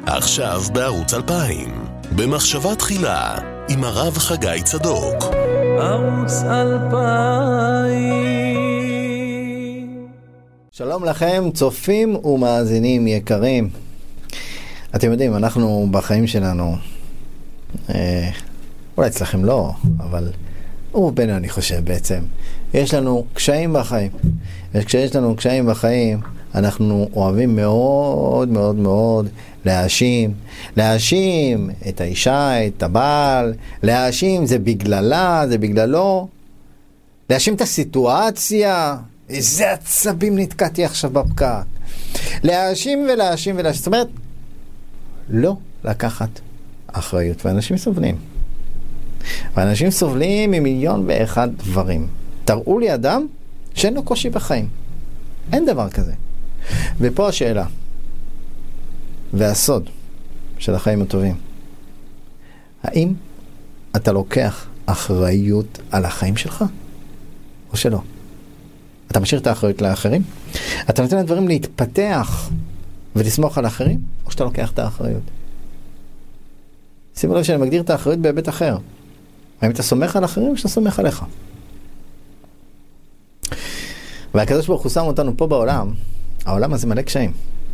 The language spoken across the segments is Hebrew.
עכשיו בערוץ 2000, במחשבה תחילה, עם הרב חגי צדוק. ערוץ 2000. שלום לכם, צופים ומאזינים יקרים. אתם יודעים, אנחנו בחיים שלנו, אולי אצלכם לא, אבל רובנו אני חושב בעצם, יש לנו קשיים בחיים. כשיש לנו קשיים בחיים, אנחנו אוהבים מאוד מאוד מאוד להאשים את האישה, את הבעל, להאשים זה בגללה, זה בגללו, להאשים את הסיטואציה, איזה עצבים נתקעתי עכשיו בפקק, להאשים ולהאשים, זאת אומרת, לא לקחת אחריות, ואנשים סובלים. ואנשים סובלים ממיליון ואחד דברים. תראו לי אדם שאין לו קושי בחיים. אין דבר כזה. ופה השאלה, והסוד של החיים הטובים. האם אתה לוקח אחריות על החיים שלך? או שלא? אתה משאיר את האחריות לאחרים? אתה נותן לדברים להתפתח ולסמוך על אחרים? או שאתה לוקח את האחריות? שימו לב שאני מגדיר את האחריות בהיבט אחר. האם אתה סומך על אחרים או שאתה סומך עליך? והקדוש ברוך הוא שם אותנו פה בעולם, העולם הזה מלא קשיים.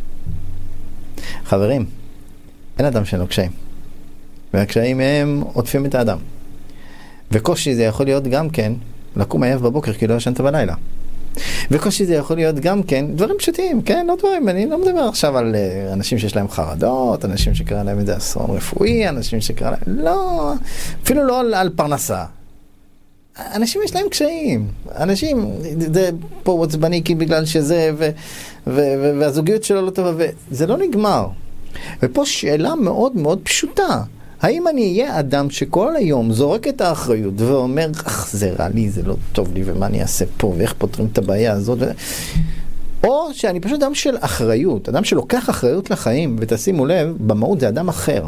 חברים, אין אדם שאין לו קשיים. והקשיים הם עוטפים את האדם. וקושי זה יכול להיות גם כן לקום עייף בבוקר כי לא ישנת בלילה. וקושי זה יכול להיות גם כן דברים פשוטים, כן? לא דברים, אני לא מדבר עכשיו על אנשים שיש להם חרדות, אנשים שקרא להם איזה אסון רפואי, אנשים שקרא להם, לא, אפילו לא על פרנסה. אנשים יש להם קשיים, אנשים, זה פה עצבני כי בגלל שזה, והזוגיות שלו לא טובה, וזה לא נגמר. ופה שאלה מאוד מאוד פשוטה, האם אני אהיה אדם שכל היום זורק את האחריות ואומר, זה רע לי, זה לא טוב לי, ומה אני אעשה פה, ואיך פותרים את הבעיה הזאת, או שאני פשוט אדם של אחריות, אדם שלוקח אחריות לחיים, ותשימו לב, במהות זה אדם אחר.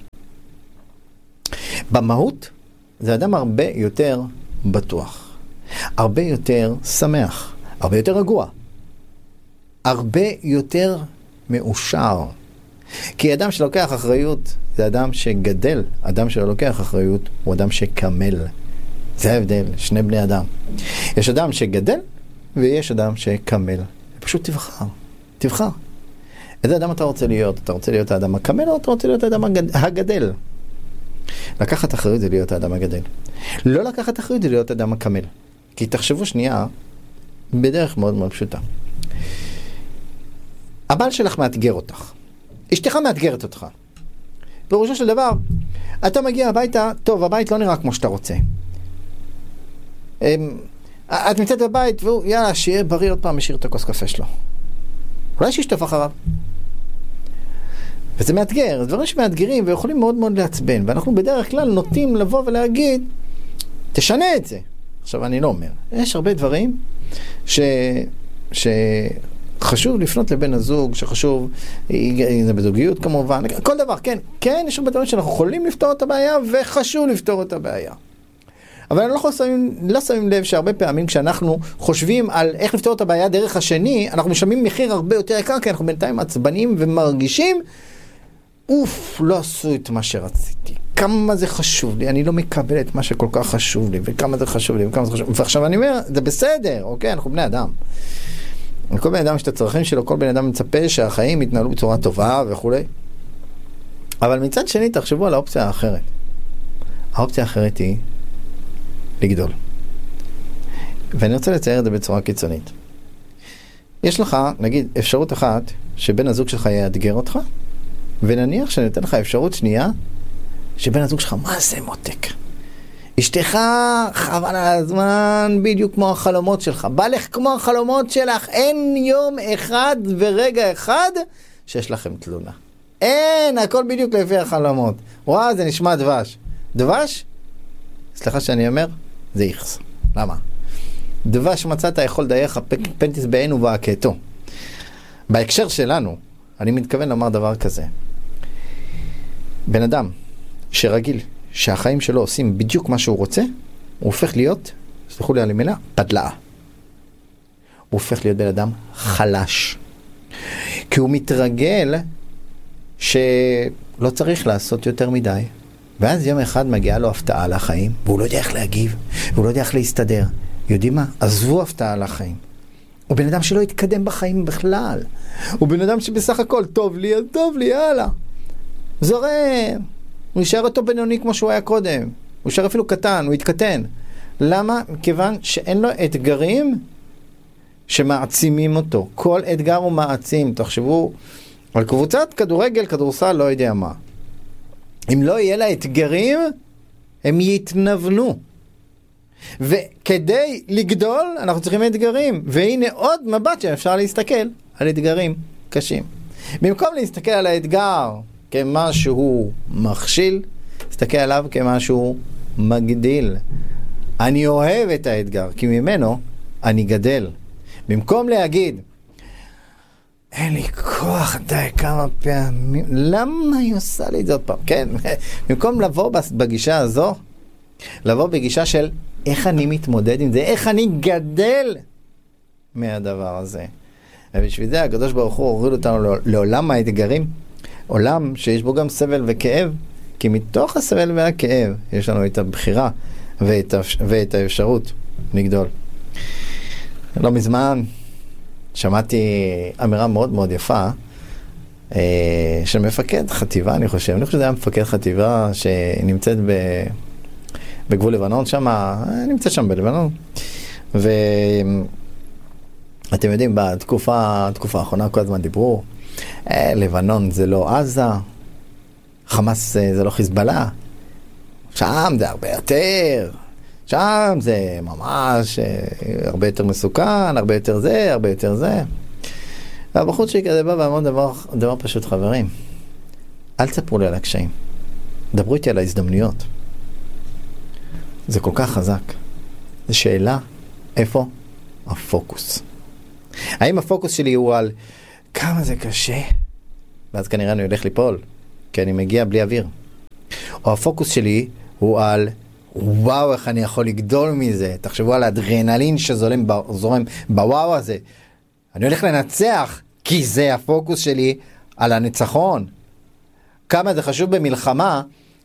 במהות זה אדם הרבה יותר בטוח, הרבה יותר שמח, הרבה יותר רגוע, הרבה יותר מאושר. כי אדם שלוקח אחריות זה אדם שגדל, אדם שלא לוקח אחריות הוא אדם שקמל. זה ההבדל, שני בני אדם. יש אדם שגדל ויש אדם שקמל. פשוט תבחר. איזה אדם אתה רוצה להיות? אתה רוצה להיות האדם הקמל או אתה רוצה להיות האדם הגדל? לקחת אחריות זה להיות האדם הגדל. לא לקחת אחריות זה להיות האדם הקמל. כי תחשבו שנייה בדרך מאוד מאוד פשוטה. הבעל שלך מאתגר אותך. אשתך מאתגרת אותך. פירושו של דבר, אתה מגיע הביתה, טוב, הבית לא נראה כמו שאתה רוצה. את נמצאת בבית, והוא, יאללה, שיהיה בריא עוד פעם, משאיר את הכוס קפה שלו. אולי שישטוף אחריו. וזה מאתגר, דברים שמאתגרים ויכולים מאוד מאוד לעצבן, ואנחנו בדרך כלל נוטים לבוא ולהגיד, תשנה את זה. עכשיו אני לא אומר, יש הרבה דברים חשוב לפנות לבן הזוג, שחשוב, זה בזוגיות כמובן, כל דבר, כן, יש הרבה דברים שאנחנו יכולים לפתור את הבעיה, וחשוב לפתור את הבעיה. אבל אנחנו לא שמים לב שהרבה פעמים כשאנחנו חושבים על איך לפתור את הבעיה דרך השני, אנחנו משלמים מחיר הרבה יותר יקר, כי אנחנו בינתיים עצבנים ומרגישים, לא עשו את מה שרציתי. כמה זה חשוב לי, אני לא מקבל את מה שכל כך חשוב לי, וכמה זה חשוב לי, ועכשיו אני אומר, זה בסדר, אוקיי, אנחנו בני אדם. כל בן אדם יש את הצרכים שלו, כל בן אדם מצפה שהחיים יתנהלו בצורה טובה וכו'. אבל מצד שני, תחשבו על האופציה האחרת. האופציה האחרת היא לגדול. ואני רוצה לצייר את זה בצורה קיצונית. יש לך, נגיד, אפשרות אחת שבן הזוג שלך יאתגר אותך, ונניח שאני אתן לך אפשרות שנייה, שבן הזוג שלך, מה זה מותק? אשתך חבל על הזמן בדיוק כמו החלומות שלך. בא לך כמו החלומות שלך. אין יום אחד ורגע אחד שיש לכם תלונה. אין, הכל בדיוק לפי החלומות. וואו, זה נשמע דבש. דבש? סליחה שאני אומר, זה יחס. למה? דבש מצאת יכול דייך פנטיס בעין ובעקתו. בהקשר שלנו, אני מתכוון לומר דבר כזה. בן אדם שרגיל שהחיים שלו עושים בדיוק מה שהוא רוצה, הוא הופך להיות, סליחו לי על המילה, פדלאה. הוא הופך להיות בן אדם חלש. כי הוא מתרגל שלא צריך לעשות יותר מדי. ואז יום אחד מגיעה לו הפתעה לחיים, והוא לא יודע איך להגיב, והוא לא יודע איך להסתדר. יודעים מה? עזבו הפתעה לחיים. הוא בן אדם שלא יתקדם בחיים בכלל. הוא בן אדם שבסך הכל טוב לי, יאללה. זורם. הוא יישאר אותו בינוני כמו שהוא היה קודם. הוא יישאר אפילו קטן, הוא יתקטן. למה? מכיוון שאין לו אתגרים שמעצימים אותו. כל אתגר הוא מעצים. תחשבו על קבוצת כדורגל, כדורסל, לא יודע מה. אם לא יהיה לה אתגרים, הם יתנוונו. וכדי לגדול, אנחנו צריכים אתגרים. והנה עוד מבט שאפשר להסתכל על אתגרים קשים. במקום להסתכל על האתגר כמשהו מכשיל, להסתכל עליו כמשהו מגדיל. אני אוהב את האתגר, כי ממנו אני גדל. במקום להגיד, אין לי כוח, די כמה פעמים, למה היא עושה לי את זה עוד פעם? כן, במקום לבוא בגישה הזו, לבוא בגישה של איך אני מתמודד עם זה, איך אני גדל מהדבר הזה. ובשביל זה הקדוש ברוך הוא הוריד אותנו לעולם האתגרים, עולם שיש בו גם סבל וכאב, כי מתוך הסבל והכאב יש לנו את הבחירה ואת האפשרות לגדול. לא מזמן שמעתי אמירה מאוד מאוד יפה של מפקד חטיבה, אני חושב שזה היה מפקד חטיבה שנמצאת בגבול לבנון, נמצאת שם בלבנון, ואתם יודעים, בתקופה האחרונה כל הזמן דיברו, לבנון זה לא עזה, חמאס זה לא חיזבאללה, שם זה הרבה יותר, שם זה ממש הרבה יותר מסוכן, הרבה יותר זה. והבחור שלי כזה בא ואמר דבר פשוט, חברים, אל תספרו לי על הקשיים, דברו איתי על ההזדמנויות. זה כל כך חזק. זו שאלה, איפה הפוקוס? האם הפוקוס שלי הוא על כמה זה קשה? ואז כנראה אני הולך ליפול, כי אני מגיע בלי אוויר. או הפוקוס שלי הוא על וואו, איך אני יכול לגדול מזה. תחשבו על האדרנלין שזורם בוואו הזה. אני הולך לנצח, כי זה הפוקוס שלי על הניצחון. כמה זה חשוב במלחמה,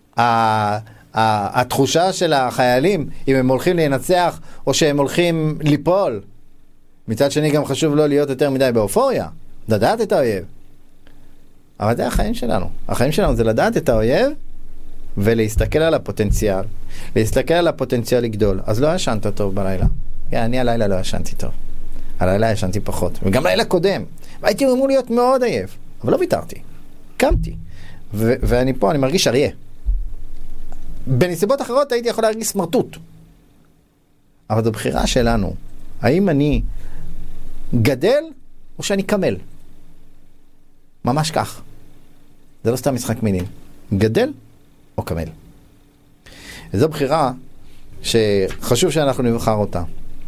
התחושה של החיילים, אם הם הולכים לנצח או שהם הולכים ליפול. מצד שני גם חשוב לא להיות יותר מדי באופוריה, לדעת את האויב. אבל זה החיים שלנו. החיים שלנו זה לדעת את האויב ולהסתכל על הפוטנציאל. להסתכל על הפוטנציאל לגדול. אז לא ישנת טוב בלילה. אני הלילה לא ישנתי טוב. הלילה ישנתי פחות. וגם לילה קודם. והייתי אמור להיות מאוד עייף. אבל לא ויתרתי. קמתי. ואני פה, אני מרגיש אריה. בנסיבות אחרות הייתי יכול להרגיש סמרטוט. אבל זו בחירה שלנו. האם אני גדל או שאני קמל? ממש כך. זה לא סתם משחק מילים. גדל או קמל. וזו בחירה שחשוב שאנחנו נבחר אותה.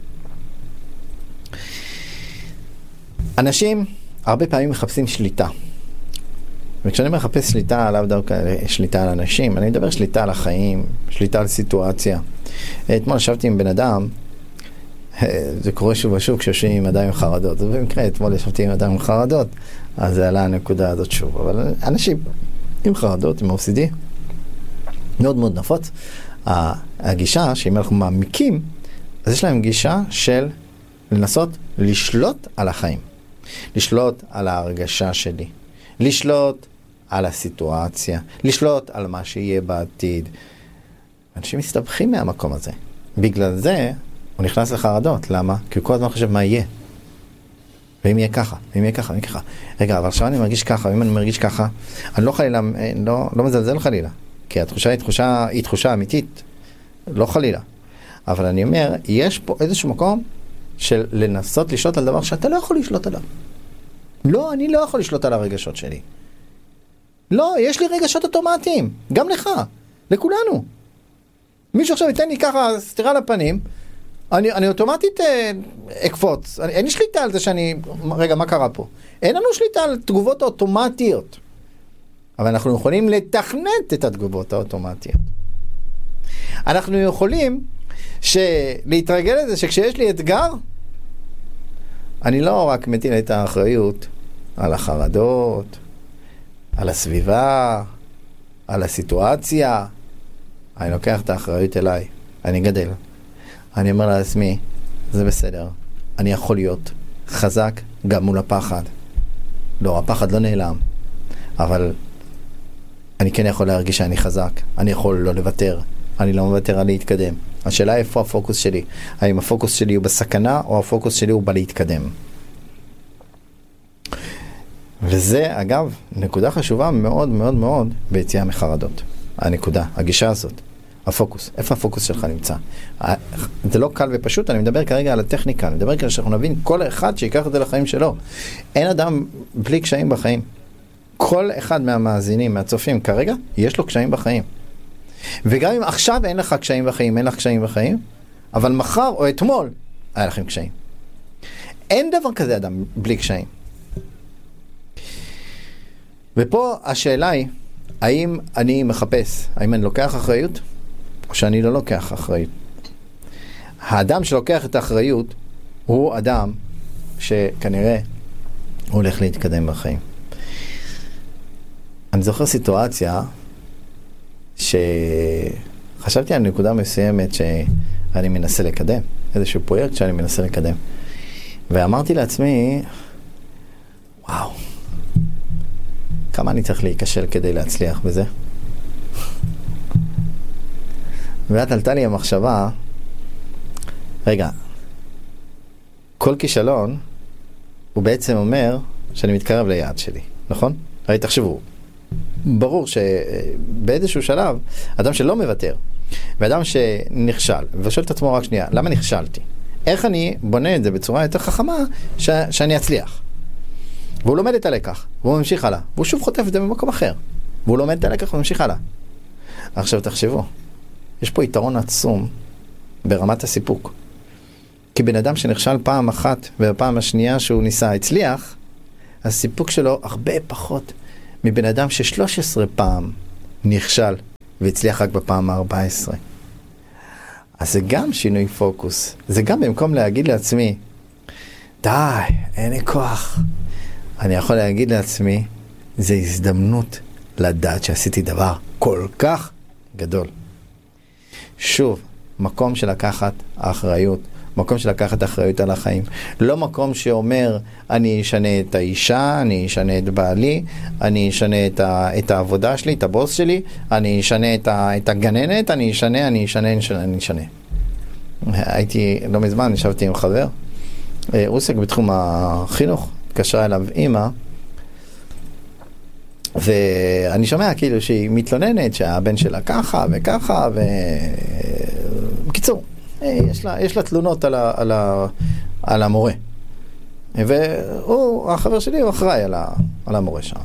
אנשים הרבה פעמים מחפשים שליטה. וכשאני מחפש שליטה, לאו דווקא שליטה על אנשים, אני מדבר שליטה על החיים, שליטה על סיטואציה. אתמול ישבתי עם בן אדם, זה קורה שוב ושוב כשיושבים עם אדם עם חרדות. ובמקרה אתמול ישבתי עם אדם עם חרדות, אז זה עלה הנקודה הזאת שוב. אבל אנשים עם חרדות, עם OCD, מאוד מאוד נפוץ. הגישה שאם אנחנו מעמיקים, אז יש להם גישה של לנסות לשלוט על החיים. לשלוט על ההרגשה שלי. לשלוט על הסיטואציה. לשלוט על מה שיהיה בעתיד. אנשים מסתבכים מהמקום הזה. בגלל זה הוא נכנס לחרדות. למה? כי הוא כל הזמן חושב מה יהיה. ואם יהיה ככה, ואם יהיה ככה, ואם יהיה ככה. רגע, אבל עכשיו אני מרגיש ככה, ואם אני מרגיש ככה, אני לא חלילה, לא מזלזל חלילה. כי התחושה היא תחושה אמיתית. לא חלילה. אבל אני אומר, יש פה איזשהו מקום של לנסות לשלוט על דבר שאתה לא יכול לשלוט עליו. לא, אני לא יכול לשלוט על הרגשות שלי. לא, יש לי רגשות אוטומטיים. גם לך. לכולנו. מישהו עכשיו ייתן לי ככה סתירה לפנים, אני אוטומטית אקפוץ. אין לי שליטה על זה שאני... רגע, מה קרה פה? אין לנו שליטה על תגובות האוטומטיות. אבל אנחנו יכולים לתכנת את התגובות האוטומטיות. אנחנו יכולים להתרגל לזה שכשיש לי אתגר, אני לא רק מטיל את האחריות על החרדות, על הסביבה, על הסיטואציה. אני לוקח את האחריות אליי, אני גדל. אני אומר לעצמי, זה בסדר, אני יכול להיות חזק גם מול הפחד. לא, הפחד לא נעלם, אבל אני כן יכול להרגיש שאני חזק, אני יכול לא לוותר, אני לא מוותר על להתקדם. השאלה איפה הפוקוס שלי, האם הפוקוס שלי הוא בסכנה או הפוקוס שלי הוא בלהתקדם. וזה אגב נקודה חשובה מאוד מאוד מאוד ביציאה מחרדות. הנקודה, הגישה הזאת, הפוקוס, איפה הפוקוס שלך נמצא? זה לא קל ופשוט, אני מדבר כרגע על הטכניקה, אני מדבר כרגע שאנחנו נבין כל אחד שיקח את זה לחיים שלו. אין אדם בלי קשיים בחיים. כל אחד מהמאזינים, מהצופים כרגע, יש לו קשיים בחיים. וגם אם עכשיו אין לך קשיים בחיים, אין לך קשיים בחיים, אבל מחר או אתמול היה לכם קשיים. אין דבר כזה אדם בלי קשיים. ופה השאלה היא, האם אני מחפש, האם אני לוקח אחריות, או שאני לא לוקח אחריות. האדם שלוקח את האחריות, הוא אדם שכנראה הולך להתקדם בחיים. אני זוכר סיטואציה, שחשבתי על נקודה מסוימת שאני מנסה לקדם, איזשהו פרויקט שאני מנסה לקדם. ואמרתי לעצמי, וואו, כמה אני צריך להיכשל כדי להצליח בזה? ואת עלתה לי המחשבה, רגע, כל כישלון הוא בעצם אומר שאני מתקרב ליעד שלי, נכון? הרי תחשבו, ברור שבאיזשהו שלב, אדם שלא מוותר, ואדם שנכשל, ושואל את עצמו רק שנייה, למה נכשלתי? איך אני בונה את זה בצורה יותר חכמה שאני אצליח? והוא לומד את הלקח, והוא ממשיך הלאה, והוא שוב חוטף את זה במקום אחר, והוא לומד את הלקח וממשיך הלאה. עכשיו תחשבו, יש פה יתרון עצום ברמת הסיפוק. כי בן אדם שנכשל פעם אחת, ובפעם השנייה שהוא ניסה הצליח, הסיפוק שלו הרבה פחות מבן אדם ש13 פעם נכשל, והצליח רק בפעם ה-14. אז זה גם שינוי פוקוס. זה גם במקום להגיד לעצמי, די, אין לי כוח. אני יכול להגיד לעצמי, זה הזדמנות לדעת שעשיתי דבר כל כך גדול. שוב, מקום של לקחת האחריות, מקום של לקחת אחריות על החיים. לא מקום שאומר, אני אשנה את האישה, אני אשנה את בעלי, אני אשנה את העבודה שלי, את הבוס שלי, אני אשנה את הגננת, אני אשנה. הייתי לא מזמן, ישבתי עם חבר, הוא עוסק בתחום החינוך, התקשרה אליו אמא, ואני שומע כאילו שהיא מתלוננת שהבן שלה ככה וככה, בקיצור, יש לה תלונות על המורה. והוא, החבר שלי, הוא אחראי על המורה שם.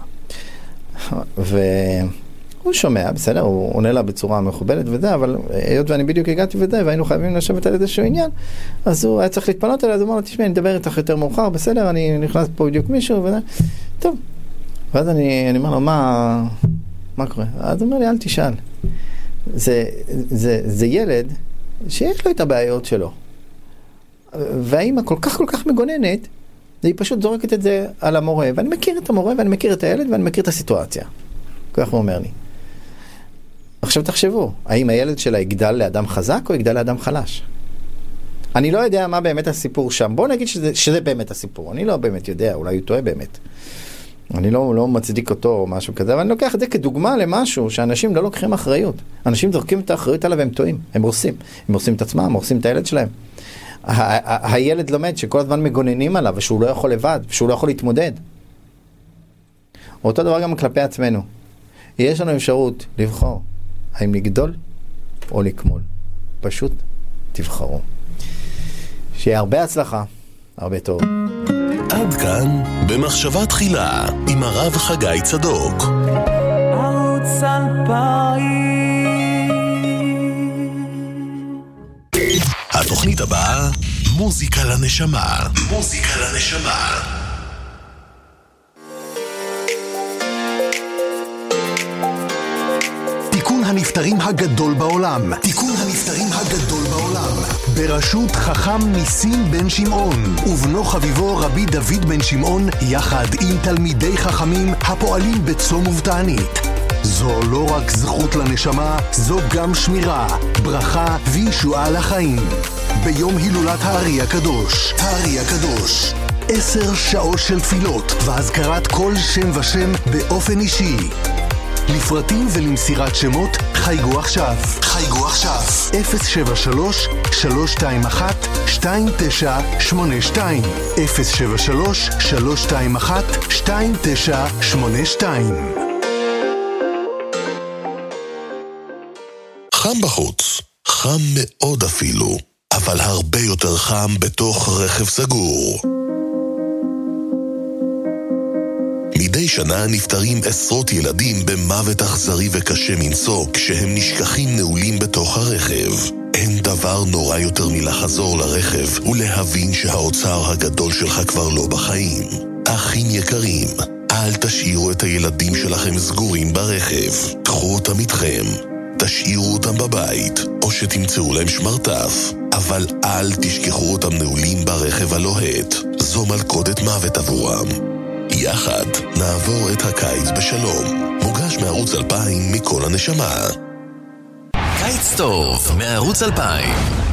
והוא שומע, בסדר, הוא עונה לה בצורה מכובדת וזה, אבל היות ואני בדיוק הגעתי וזה, והיינו חייבים לשבת על איזשהו עניין, אז הוא היה צריך להתפנות עליה, אז הוא אמר לה, תשמע, אני אדבר איתך יותר מאוחר, בסדר, אני נכנס פה בדיוק מישהו וזה, טוב. ואז אני אומר לו, מה קורה? אז הוא אומר לי, אל תשאל. זה ילד שיש לו את הבעיות שלו. והאמא כל כך מגוננת, היא פשוט זורקת את זה על המורה. ואני מכיר את המורה, ואני מכיר את הילד, ואני מכיר את הסיטואציה. כך הוא אומר לי. עכשיו תחשבו, האם הילד שלה יגדל לאדם חזק או יגדל לאדם חלש? אני לא יודע מה באמת הסיפור שם. בואו נגיד שזה באמת הסיפור. אני לא באמת יודע, אולי הוא טועה באמת. אני לא מצדיק אותו או משהו כזה, אבל אני לוקח את זה כדוגמה למשהו שאנשים לא לוקחים אחריות. אנשים זורקים את האחריות עליו והם טועים, הם הורסים את עצמם, הם הורסים את הילד שלהם. הילד לומד שכל הזמן מגוננים עליו, ושהוא לא יכול לבד, ושהוא לא יכול להתמודד. אותו דבר גם כלפי עצמנו. יש לנו אפשרות לבחור, האם לגדול או לקמול. פשוט תבחרו. שיהיה הרבה הצלחה, הרבה טוב. עד כאן במחשבה תחילה עם הרב חגי צדוק. ערוץ 2000. התוכנית הבאה, מוזיקה לנשמה. מוזיקה לנשמה. תיקון הנפטרים הגדול בעולם. תיקון הנפטרים הגדול בעולם. בראשות חכם ניסים בן שמעון, ובנו חביבו רבי דוד בן שמעון, יחד עם תלמידי חכמים הפועלים בצום ובתענית. זו לא רק זכות לנשמה, זו גם שמירה, ברכה וישועה לחיים. ביום הילולת הארי הקדוש. הארי הקדוש. 10 שעות של תפילות והזכרת כל שם ושם באופן אישי. לפרטים ולמסירת שמות חייגו עכשיו. חייגו עכשיו. 073-321-2982. 073-321-2982. חם בחוץ, חם מאוד אפילו, אבל הרבה יותר חם בתוך רכב סגור. מדי שנה נפטרים עשרות ילדים במוות אכזרי וקשה מנשוא כשהם נשכחים נעולים בתוך הרכב. אין דבר נורא יותר מלחזור לרכב ולהבין שהאוצר הגדול שלך כבר לא בחיים. אחים יקרים, אל תשאירו את הילדים שלכם סגורים ברכב. קחו אותם איתכם. תשאירו אותם בבית, או שתמצאו להם שמרטף, אבל אל תשכחו אותם נעולים ברכב הלוהט. זו מלכודת מוות עבורם. יחד נעבור את הקיץ בשלום. מוגש מערוץ 2000 מכל הנשמה. קיץ טוב מערוץ 2000.